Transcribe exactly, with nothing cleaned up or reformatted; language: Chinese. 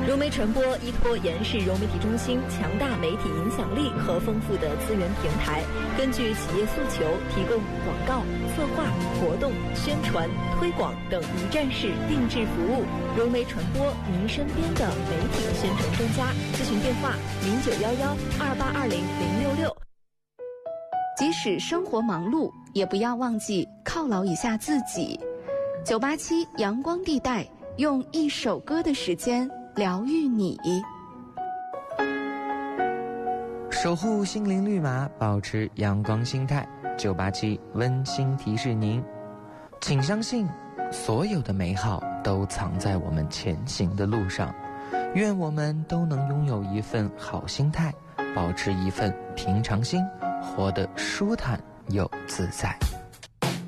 融媒传播依托延世融媒体中心强大媒体影响力和丰富的资源平台，根据企业诉求，提供广告、策划、活动、宣传、推广等一站式定制服务。融媒传播，您身边的媒体宣传专家。咨询电话：零九幺幺二八二零零六六。 即使生活忙碌，也不要忘记犒劳一下自己。九八七阳光地带，用一首歌的时间疗愈你。 守护心灵绿码，保持阳光心态。九八七温馨提示您，请相信，所有的美好都藏在我们前行的路上。愿我们都能拥有一份好心态，保持一份平常心，活得舒坦又自在。